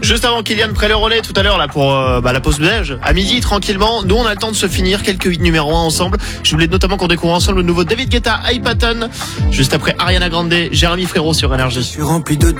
Juste avant Kylian Près-le-Relais tout à l'heure là pour la pause déj. À midi tranquillement, nous on a le temps de se finir quelques 8 numéros 1 ensemble. Je voulais notamment qu'on découvre ensemble le nouveau David Guetta, Hypaton. Juste après Ariana Grande, Jérémy Frérot sur Énergie. Je suis rempli de